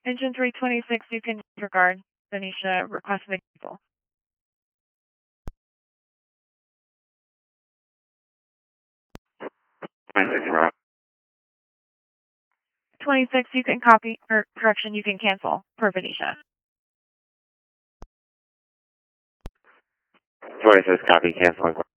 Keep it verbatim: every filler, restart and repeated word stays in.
Engine three twenty-six, you can disregard Benicia request for cancel. twenty-six, route. twenty-six, you can copy, or correction, you can cancel per Benicia. twenty-six, copy, canceling.